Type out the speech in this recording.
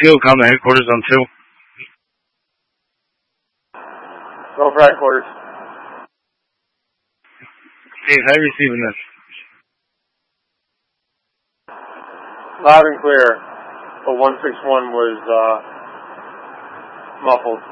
Field, come to headquarters on 2. Go for headquarters. Dave, how are you receiving this? Loud and clear. But 161 was muffled.